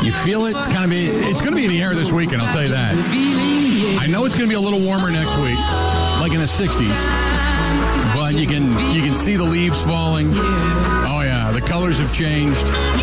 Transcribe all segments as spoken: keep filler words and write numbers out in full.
You feel it? It's kind of be. It's going to be in the air this weekend. I'll tell you that. I know it's going to be a little warmer next week, like in the sixties. But you can you can see the leaves falling. Oh yeah, the colors have changed.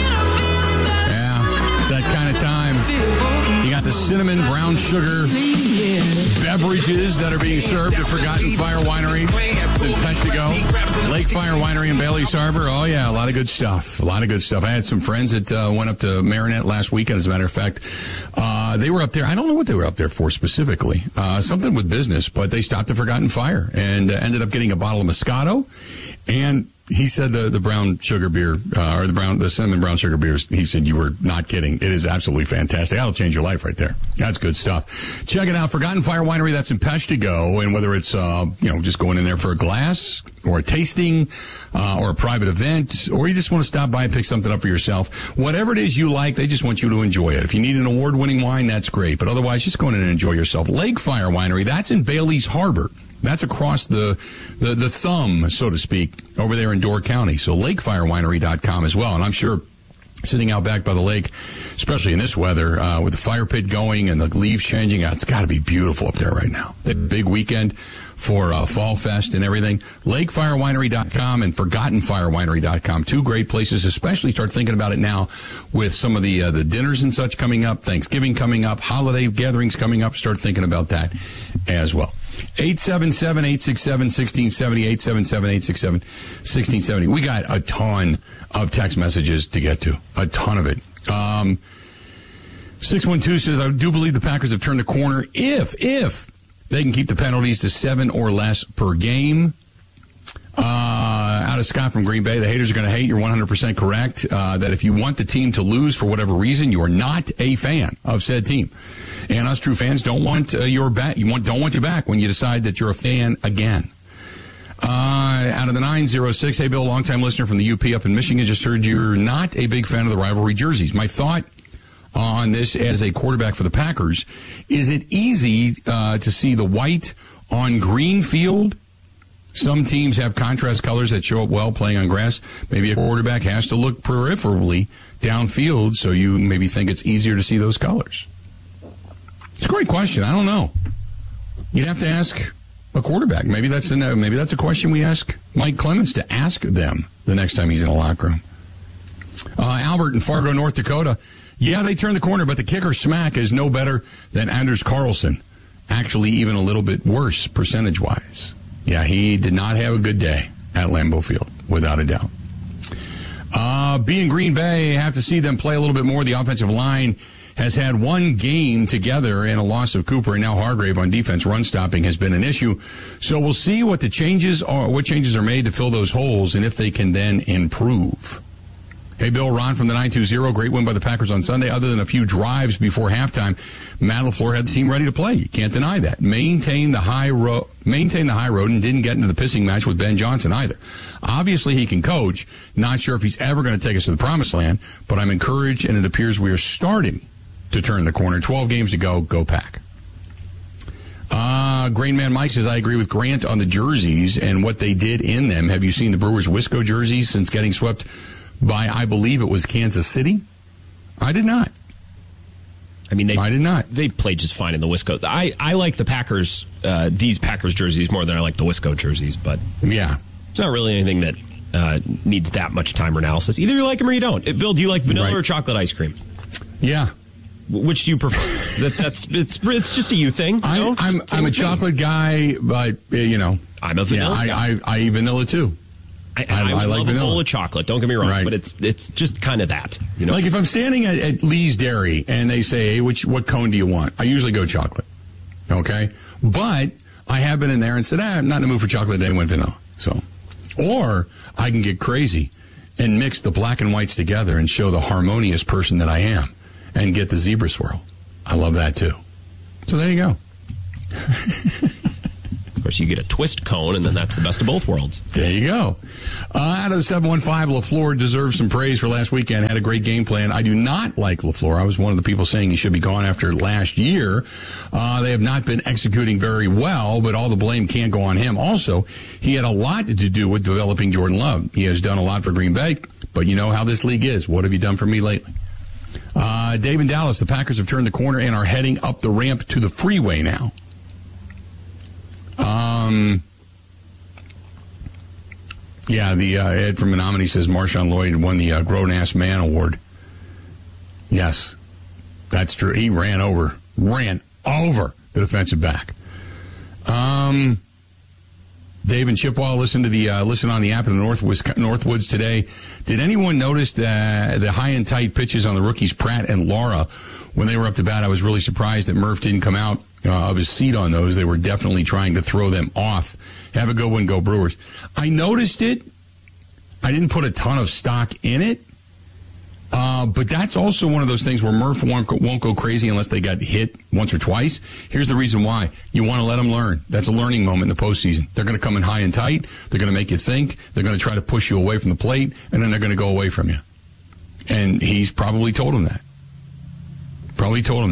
Yeah, it's that kind of time. You got the cinnamon brown sugar beverages that are being served at Forgotten Fire Winery. It's in Peshtigo. Lake Fire Winery in Bailey's Harbor. Oh, yeah, a lot of good stuff. A lot of good stuff. I had some friends that uh, went up to Marinette last weekend, as a matter of fact. Uh, they were up there. I don't know what they were up there for specifically. Uh, something with business, but they stopped at Forgotten Fire and uh, ended up getting a bottle of Moscato. And he said the, the brown sugar beer, uh, or the brown, the cinnamon brown sugar beers, he said you were not kidding. It is absolutely fantastic. That'll change your life right there. That's good stuff. Check it out. Forgotten Fire Winery, that's in Peshtigo. And whether it's, uh, you know, just going in there for a glass or a tasting, uh, or a private event, or you just want to stop by and pick something up for yourself, whatever it is you like, they just want you to enjoy it. If you need an award-winning wine, that's great. But otherwise, just go in and enjoy yourself. Lake Fire Winery, that's in Bailey's Harbor. That's across the, the, the thumb, so to speak, over there in Door County. So lake fire winery dot com as well. And I'm sure sitting out back by the lake, especially in this weather, uh, with the fire pit going and the leaves changing, it's got to be beautiful up there right now. The big weekend for uh, Fall Fest and everything. lake fire winery dot com and forgotten fire winery dot com. Two great places, especially start thinking about it now with some of the uh, the dinners and such coming up, Thanksgiving coming up, holiday gatherings coming up. Start thinking about that as well. eight seven seven, eight six seven, one six seven zero, eight seven seven, eight six seven, one six seven zero. We got a ton of text messages to get to. A ton of it. Um, six one two says, I do believe the Packers have turned the corner if, if they can keep the penalties to seven or less per game. Uh, out of Scott from Green Bay, the haters are going to hate. You're one hundred percent correct. Uh, that if you want the team to lose for whatever reason, you are not a fan of said team. And us true fans don't want uh, your back. You want, don't want you back when you decide that you're a fan again. Uh, out of the nine oh six, hey, Bill, longtime listener from the U P up in Michigan, just heard you're not a big fan of the rivalry jerseys. My thought on this as a quarterback for the Packers, is it easy uh, to see the white on green field? Some teams have contrast colors that show up well playing on grass. Maybe a quarterback has to look peripherally downfield, so you maybe think it's easier to see those colors. It's a great question. I don't know. You'd have to ask a quarterback. Maybe that's a, maybe that's a question we ask Mike Clemens to ask them the next time he's in a locker room. Uh, Albert in Fargo, North Dakota. Yeah, they turned the corner, but the kicker Smack is no better than Anders Carlson. Actually, even a little bit worse percentage-wise. Yeah, he did not have a good day at Lambeau Field, without a doubt. Uh, being Green Bay, have to see them play a little bit more. The offensive line has had one game together and a loss of Cooper, and now Hargrave on defense. Run stopping has been an issue. So we'll see what the changes are, what changes are made to fill those holes, and if they can then improve. Hey, Bill, Ron from the nine two zero. Great win by the Packers on Sunday. Other than a few drives before halftime, Matt LaFleur had the team ready to play. You can't deny that. Maintain the high road, maintain the high road, and didn't get into the pissing match with Ben Johnson either. Obviously, he can coach. Not sure if he's ever going to take us to the promised land, but I'm encouraged, and it appears we are starting to turn the corner. twelve games to go. Go Pack. Uh, Grain Man Mike says, I agree with Grant on the jerseys and what they did in them. Have you seen the Brewers Wisco jerseys since getting swept by, I believe it was Kansas City? I did not. I mean, they, I did not. They played just fine in the Wisco. I, I like the Packers, uh, these Packers jerseys more than I like the Wisco jerseys, but yeah, it's not really anything that uh, needs that much time or analysis. Either you like them or you don't. Bill, do you like vanilla right. or chocolate ice cream? Yeah. Which do you prefer? that, that's it's it's just a you thing. I, know? I'm I'm a chocolate guy, but you know, I'm a vanilla yeah, guy. I, I, I eat vanilla too. I, I, I, I like love vanilla. a bowl of chocolate. Don't get me wrong, right. but it's it's just kind of that. You know, like if I'm standing at, at Lee's Dairy and they say, "Hey, which what cone do you want?" I usually go chocolate. Okay, but I have been in there and said, ah, "I'm not in the mood for chocolate today." Went vanilla. So, or I can get crazy and mix the black and whites together and show the harmonious person that I am, and get the zebra swirl. I love that too. So there you go. Of course, you get a twist cone, and then that's the best of both worlds. There you go. Uh, out of the seven one five, LaFleur deserves some praise for last weekend. Had a great game plan. I do not like LaFleur. I was one of the people saying he should be gone after last year. Uh, they have not been executing very well, but all the blame can't go on him. Also, he had a lot to do with developing Jordan Love. He has done a lot for Green Bay, but you know how this league is. What have you done for me lately? Uh, Uh, Dave in Dallas, the Packers have turned the corner and are heading up the ramp to the freeway now. Um, yeah, the uh, Ed from Menominee says Marshawn Lloyd won the uh, Grown-Ass Man Award. Yes, that's true. He ran over, ran over the defensive back. Um, Dave and Chippewa, listen to the uh, listen on the app of the North Northwoods today. Did anyone notice the the high and tight pitches on the rookies Pratt and Lara when they were up to bat? I was really surprised that Murph didn't come out uh, of his seat on those. They were definitely trying to throw them off. Have a good one, go Brewers. I noticed it. I didn't put a ton of stock in it. Uh, but that's also one of those things where Murph won't go, won't go crazy unless they got hit once or twice. Here's the reason why. You want to let them learn. That's a learning moment in the postseason. They're going to come in high and tight. They're going to make you think. They're going to try to push you away from the plate, and then they're going to go away from you. And he's probably told him that. Probably told him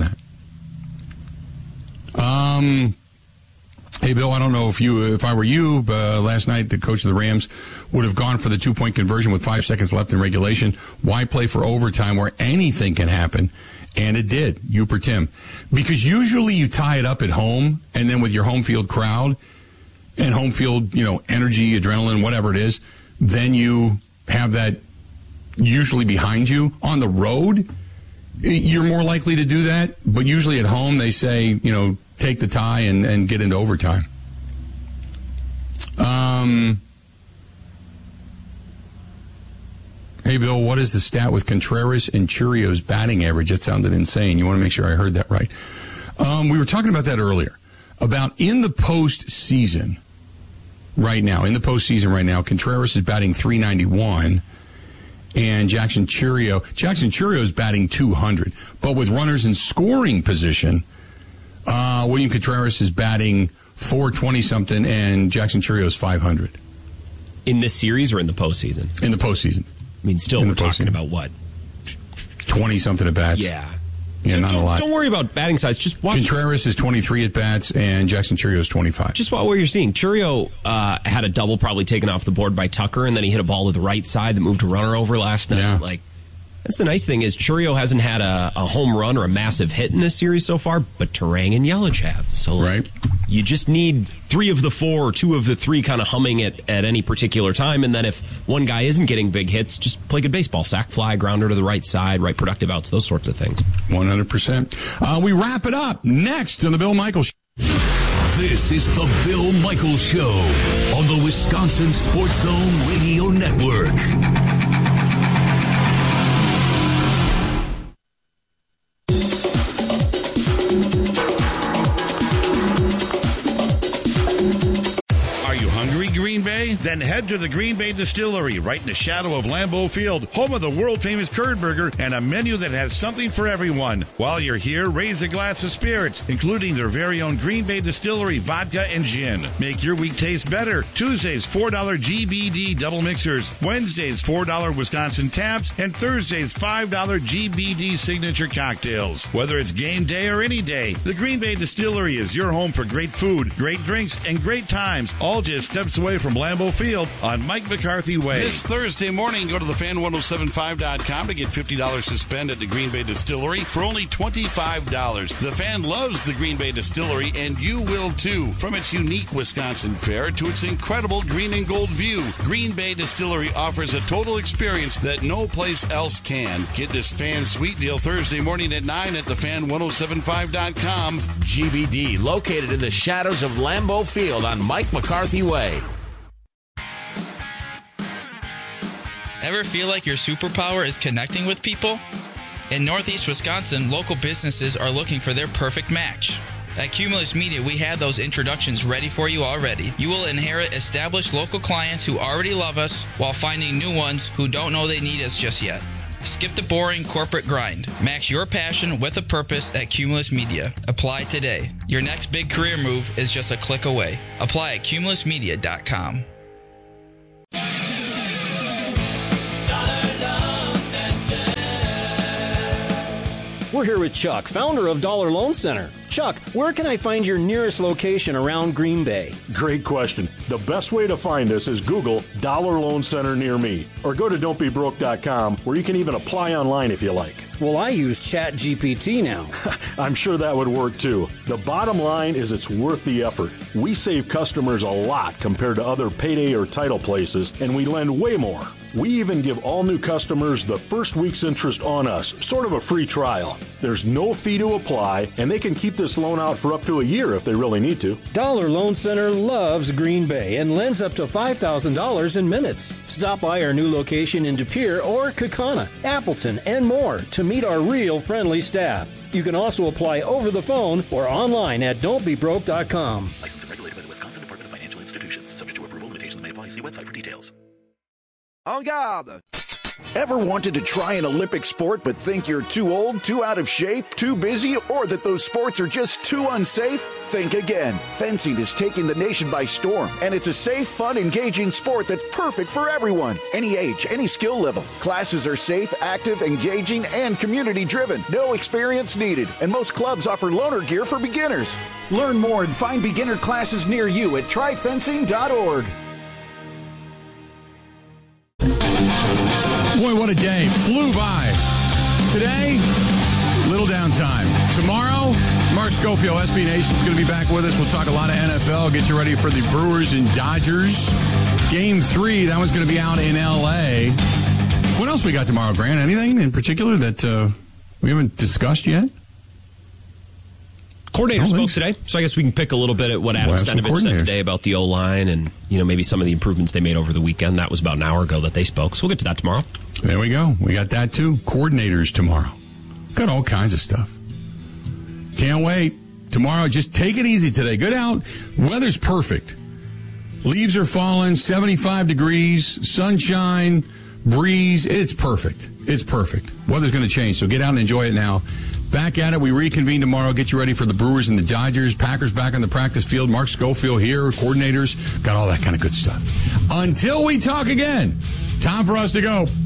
that. Um... Hey, Bill, I don't know if you, if I were you, uh, last night the coach of the Rams would have gone for the two-point conversion with five seconds left in regulation. Why play for overtime where anything can happen? And it did, you per Tim. Because usually you tie it up at home, and then with your home field crowd and home field, you know, energy, adrenaline, whatever it is, then you have that usually behind you. On the road, you're more likely to do that, but usually at home they say, you know, take the tie and, and get into overtime. Um, hey, Bill, what is the stat with Contreras and Churio's batting average? That sounded insane. You want to make sure I heard that right. Um, we were talking about that earlier, about in the postseason right now. In the postseason right now, Contreras is batting three ninety-one. And Jackson Chourio, Jackson Chourio is batting two hundred. But with runners in scoring position, uh, William Contreras is batting four twenty-something, and Jackson Chourio is five hundred. In this series or in the postseason? In the postseason. I mean, still, we're talking about what? twenty-something at bats. Yeah. Yeah, not a lot. Don't worry about batting size. Just watch. Contreras is twenty-three at bats, and Jackson Chourio is twenty-five. Just what you're seeing. Chourio uh, had a double probably taken off the board by Tucker, and then he hit a ball to the right side that moved a runner over last night. Yeah. Like, that's the nice thing is Chourio hasn't had a, a home run or a massive hit in this series so far, but Turang and Yelich have. So like, right. You just need three of the four or two of the three kind of humming at, at any particular time, and then if one guy isn't getting big hits, just play good baseball. Sack fly, grounder to the right side, right productive outs, those sorts of things. one hundred percent. Uh, we wrap it up next on the Bill Michaels Show. This is the Bill Michaels Show on the Wisconsin Sports Zone Radio Network. Green Bay? Then head to the Green Bay Distillery, right in the shadow of Lambeau Field, home of the world-famous curd burger and a menu that has something for everyone. While you're here, raise a glass of spirits, including their very own Green Bay Distillery vodka and gin. Make your week taste better. Tuesdays, four dollars G B D double mixers. Wednesdays, four dollars Wisconsin taps. And Thursdays, five dollars G B D signature cocktails. Whether it's game day or any day, the Green Bay Distillery is your home for great food, great drinks, and great times, all just steps away from Lambeau Field on Mike McCarthy Way. This Thursday morning, go to the fan ten seventy-five dot com to get fifty dollars to spend at the Green Bay Distillery for only twenty-five dollars. The Fan loves the Green Bay Distillery, and you will too. From its unique Wisconsin fare to its incredible green and gold view, Green Bay Distillery offers a total experience that no place else can. Get this Fan Sweet Deal Thursday morning at nine at the fan ten seventy-five dot com. G B D, located in the shadows of Lambeau Field on Mike McCarthy Way. Ever feel like your superpower is connecting with people? In Northeast Wisconsin, local businesses are looking for their perfect match. At Cumulus Media, we had those introductions ready for you already. You will inherit established local clients who already love us while finding new ones who don't know they need us just yet. Skip the boring corporate grind. Match your passion with a purpose at Cumulus Media. Apply today. Your next big career move is just a click away. Apply at cumulus media dot com. We're here with Chuck, founder of Dollar Loan Center. Chuck, where can I find your nearest location around Green Bay? Great question. The best way to find us is Google Dollar Loan Center near me, or go to don't be broke dot com, where you can even apply online if you like. Well, I use Chat G P T now. I'm sure that would work too. The bottom line is it's worth the effort. We save customers a lot compared to other payday or title places, and we lend way more. We even give all new customers the first week's interest on us, sort of a free trial. There's no fee to apply, and they can keep this loan out for up to a year if they really need to. Dollar Loan Center loves Green Bay and lends up to five thousand dollars in minutes. Stop by our new location in De Pere or Kaukauna, Appleton, and more to meet our real friendly staff. You can also apply over the phone or online at don't be broke dot com. Licensed and regulated by the Wisconsin Department of Financial Institutions. Subject to approval, limitations may apply. See website for details. En garde! Ever wanted to try an Olympic sport but think you're too old, too out of shape, too busy, or that those sports are just too unsafe? Think again. Fencing is taking the nation by storm, and it's a safe, fun, engaging sport that's perfect for everyone. Any age, any skill level. Classes are safe, active, engaging, and community-driven. No experience needed, and most clubs offer loaner gear for beginners. Learn more and find beginner classes near you at try fencing dot org. Boy, what a day. Flew by. Today, little downtime. Tomorrow, Mark Schofield, S B Nation's going to be back with us. We'll talk a lot of N F L, get you ready for the Brewers and Dodgers. Game three, that one's going to be out in L A. What else we got tomorrow, Grant? Anything in particular that uh, we haven't discussed yet? Coordinator spoke today, so I guess we can pick a little bit at what Adam Stenavich said today about the O-line and, you know, maybe some of the improvements they made over the weekend. That was about an hour ago that they spoke, so we'll get to that tomorrow. There we go. We got that, too. Coordinators tomorrow. Got all kinds of stuff. Can't wait. Tomorrow, just take it easy today. Good out. Weather's perfect. Leaves are falling, seventy-five degrees, sunshine, breeze. It's perfect. It's perfect. Weather's going to change, so get out and enjoy it now. Back at it. We reconvene tomorrow. Get you ready for the Brewers and the Dodgers. Packers back on the practice field. Mark Schofield here. Coordinators. Got all that kind of good stuff. Until we talk again, time for us to go.